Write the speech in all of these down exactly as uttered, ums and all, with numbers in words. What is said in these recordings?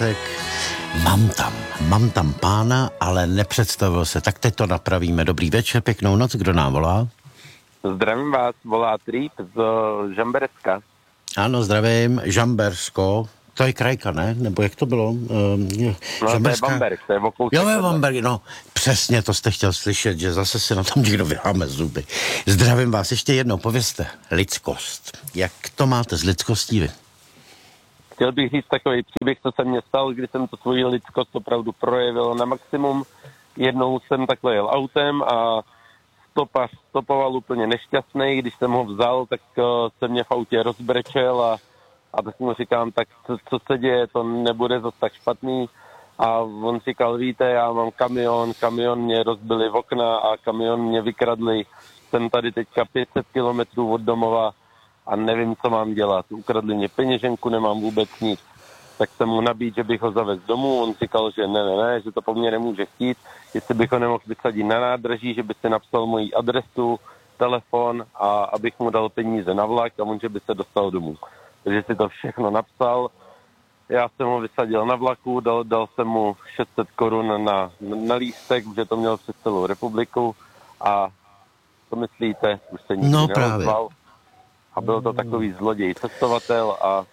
pátek. Mám tam, mám tam pána, ale nepředstavil se. Tak teď to napravíme. Dobrý večer, pěknou noc, kdo nám volá? Zdravím vás, volá Trýp z Žamberska. Ano, zdravím, Žambersko. To je krajka, ne? Nebo jak to bylo? Uh, no, Žamberská... to je Bamberg, to je okouček. Jo, je Bamberg, no. Přesně, to jste chtěl slyšet, že zase si na tom někdo vyháme zuby. Zdravím vás, ještě jednou, povězte. Lidskost. Jak to máte s lidskostí vy? Chtěl bych říct takový příběh, co se mně stal, kdy jsem to svoji lidskost opravdu projevil na maximum. Jednou jsem takhle jel autem a stopař stopoval úplně nešťastný. Když jsem ho vzal, tak uh, se mě v autě rozbrečel a, a tak mu říkám, tak co, co se děje, to nebude zase tak špatný. A on říkal, víte, já mám kamion, kamion mě rozbili v okna a kamion mě vykradli. Jsem tady teďka pět set kilometrů od domova a nevím, co mám dělat. Ukradli mě peněženku, nemám vůbec nic. Tak jsem mu nabídl, že bych ho zavez domů. On říkal, že ne, ne, ne, že to po mně nemůže chtít. Jestli bych ho nemohl vysadit na nádraží, že by si napsal moji adresu, telefon a abych mu dal peníze na vlak a on, že by se dostal domů. Takže si to všechno napsal. Já jsem ho vysadil na vlaku, dal, dal jsem mu šest set korun na, na lístek, že to měl přes celou republiku a co myslíte, už se nikdy no, neozval. A byl to takový zloděj, cestovatel a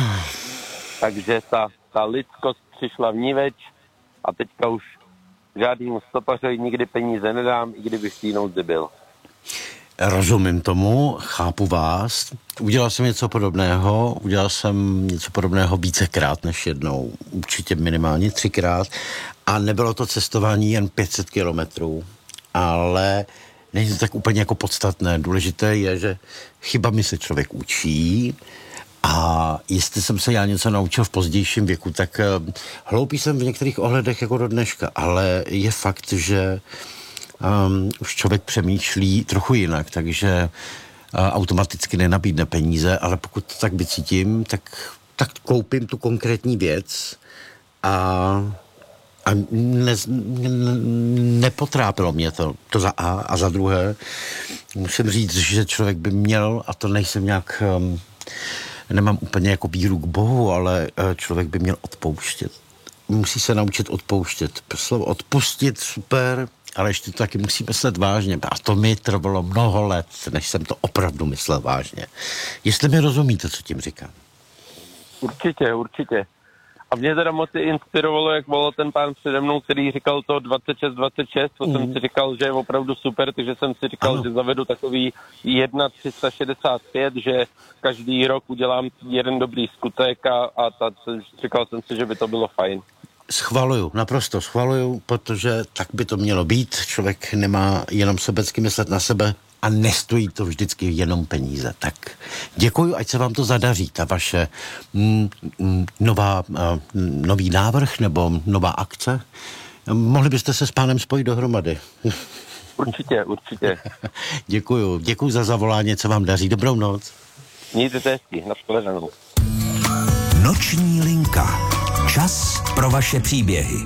takže ta, ta lidskost přišla vníveč a teďka už žádnému stopařovi nikdy peníze nedám, i kdybych v té nouzi byl. Rozumím tomu, chápu vás. Udělal jsem něco podobného, udělal jsem něco podobného vícekrát než jednou, určitě minimálně třikrát a nebylo to cestování jen pět set kilometrů, ale není to tak úplně jako podstatné. Důležité je, že chybami se člověk učí a jestli jsem se já něco naučil v pozdějším věku, tak hloupý jsem v některých ohledech jako do dneška, ale je fakt, že um, už člověk přemýšlí trochu jinak, takže uh, automaticky nenabídne peníze, ale pokud to tak vycítím, tak, tak koupím tu konkrétní věc a A ne, ne, nepotrápilo mě to, to za A. A za druhé, musím říct, že člověk by měl, a to nejsem nějak, um, nemám úplně jako víru k Bohu, ale uh, člověk by měl odpouštět. Musí se naučit odpouštět. Slovo odpustit, super, ale ještě to taky musí myslet vážně. A to mi trvalo mnoho let, než jsem to opravdu myslel vážně. Jestli mi rozumíte, co tím říkám. Určitě, určitě. A mě teda moc inspirovalo, jak volal ten pán přede mnou, který říkal to dvacet šest dvacet šest, to mm. jsem si říkal, že je opravdu super, takže jsem si říkal, ano. že zavedu takový jedna tři sta šedesát pět, že každý rok udělám jeden dobrý skutek a, a ta, říkal jsem si, že by to bylo fajn. Schvaluju, naprosto schvaluju, protože tak by to mělo být. Člověk nemá jenom sobecky myslet na sebe a nestojí to vždycky jenom peníze. Tak děkuju, ať se vám to zadaří, ta vaše mm, mm, nová, uh, nový návrh nebo nová akce. Mohli byste se s pánem spojit dohromady. Určitě, určitě. Děkuju, děkuju za zavolání, co vám daří. Dobrou noc. Mějte se hezky, nashledanou. Noční linka. Čas pro vaše příběhy.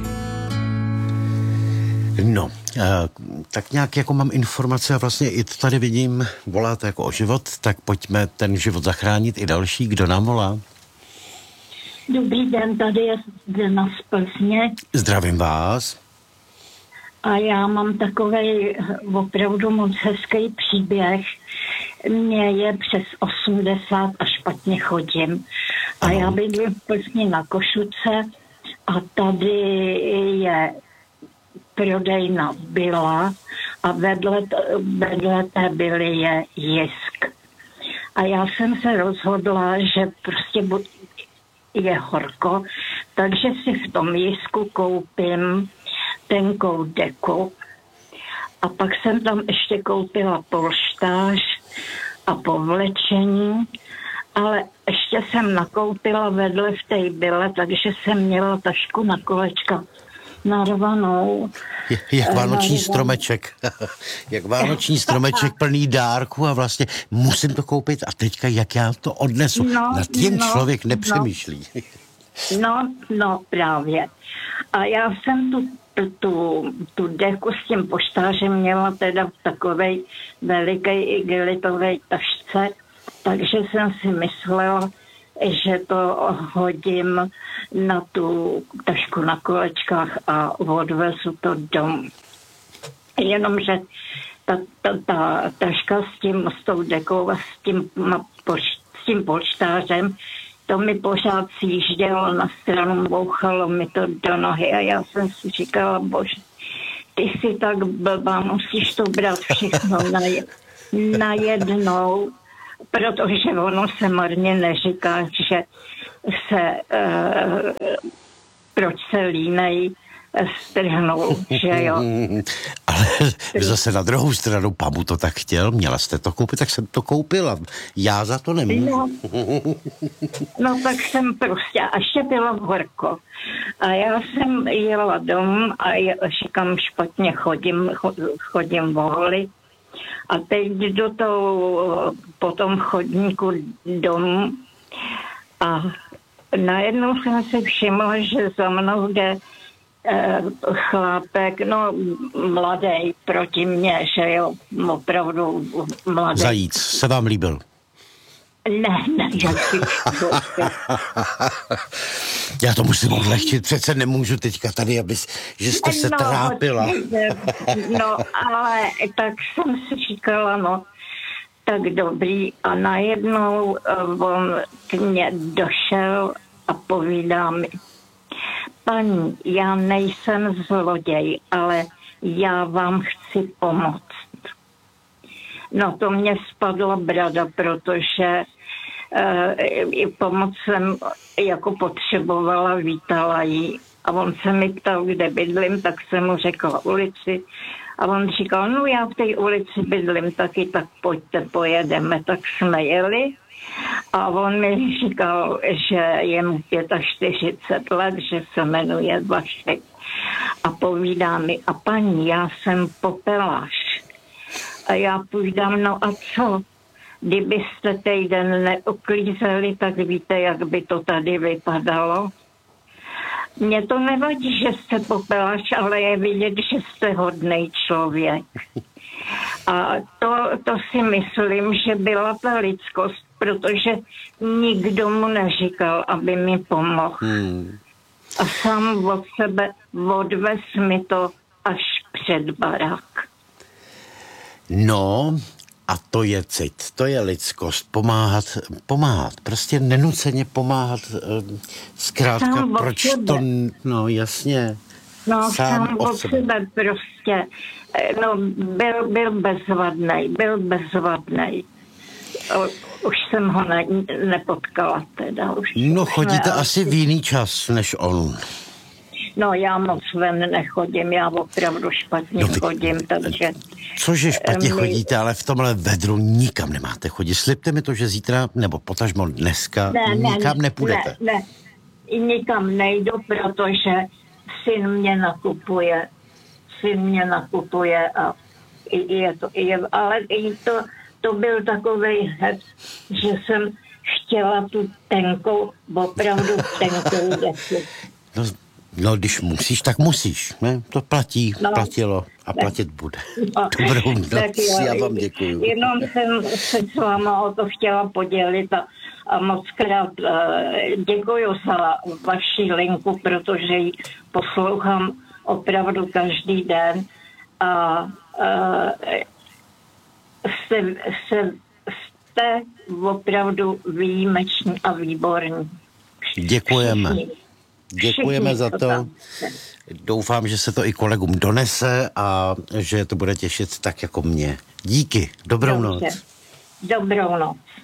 No, tak nějak jako mám informace a vlastně i to tady vidím, voláte jako o život, tak pojďme ten život zachránit i další. Kdo nám volá? Dobrý den, tady je Zena z Plzně. Zdravím vás. A já mám takovej opravdu moc hezký příběh. Mně je přes osmdesát a špatně chodím. A ano. Já bydlím v Plzni na Košuce a tady je prodejna Byla a vedle, vedle té Byly je Jisk. A já jsem se rozhodla, že prostě je horko, takže si v tom Jisku koupím tenkou deku. A pak jsem tam ještě koupila polštář a povlečení, ale ještě jsem nakoupila vedle v té Byle, takže jsem měla tašku na kolečka narvanou. Je, jak vánoční stromeček. Jak vánoční stromeček plný dárku a vlastně musím to koupit a teďka jak já to odnesu. No, Nad tím no, člověk nepřemýšlí. No, no právě. A já jsem tu, tu, tu, tu deku s tím poštářem měla teda v takové veliké igelitové tašce, takže jsem si myslela, že to hodím na tu tašku na kolečkách a odvezu to domů. Jenomže ta, ta, ta taška s tím, s tou dekou a s tím, s tím polštářem, to mi pořád sjíždělo na stranu, bouchalo mi to do nohy a já jsem si říkala, bože, ty jsi tak blbá, musíš to brát všechno na, na jednou, protože ono se marně neříká, že se, uh, proč se línej strhnou, že jo. Ale zase na druhou stranu, pamu to tak chtěl, měla jste to koupit, tak jsem to koupila. Já za to nemůžu. No, no tak jsem prostě, a ještě bylo horko. A já jsem jela domů a říkám, špatně chodím, chodím voholi. A teď do toho, po tom chodníku domů a najednou jsem si všimla, že za mnou jde chlápek, no mladý proti mně, že jo, opravdu mladý. Zajíc, se vám líbil? Ne, ne, já si Já to musím odlehčit, přece nemůžu teďka tady, abys, že jste se no, trápila. No, ale tak jsem si říkala, no, tak dobrý. A najednou on k mně došel a povídá mi, paní, já nejsem zloděj, ale já vám chci pomoct. No to mě spadla brada, protože uh, i pomoc jsem jako potřebovala, vítala jí. A on se mi ptal, kde bydlím, tak jsem mu řekla ulici. A on říkal, no já v té ulici bydlím taky, tak pojďte, pojedeme. Tak jsme jeli. A on mi říkal, že je mu čtyřicet pět let, že se jmenuje Vašek. A povídá mi, a paní, já jsem popelář. A já půjdám, no a co? Kdybyste týden neuklízeli, tak víte, jak by to tady vypadalo. Mně to nevadí, že jste popelář, ale je vidět, že jste hodnej člověk. A to, to si myslím, že byla ta lidskost, protože nikdo mu neříkal, aby mi pomohl. Hmm. A sám od sebe odvez mi to až před barák. No, a to je cit, to je lidskost, pomáhat, pomáhat, prostě nenuceně pomáhat, zkrátka, sám proč to, no jasně, no, sám, sám od sebe. sebe prostě, no, byl, byl bezvadnej, byl bezvadnej. Už jsem ho ne, nepotkala teda. Už no chodíte ne, asi v jiný čas než on. No já moc ven nechodím, já opravdu špatně no, chodím, takže... Cože špatně my... chodíte, ale v tomhle vedru nikam nemáte chodit. Slibte mi to, že zítra, nebo potažmo dneska, ne, nikam ne, nepůjdete. Ne, ne, nikam nejdu, protože syn mě nakupuje. Syn mě nakupuje a je to, je, ale i to, to byl takovej hec, že jsem chtěla tu tenkou, opravdu tenkou deku. No, No, když musíš, tak musíš. Ne? To platí, no, platilo a platit bude. No, Dobrou noc, já vám děkuju. Jenom jsem se s váma o to chtěla podělit a, a moc krát uh, děkuju za vaši linku, protože ji poslouchám opravdu každý den a uh, jste, jste, jste opravdu výjimeční a výborní. Děkujeme. Všichni. Děkujeme za to. Doufám, že se to i kolegům donese a že to bude těšit tak jako mě. Díky. Dobrou Dobře. noc. Dobrou noc.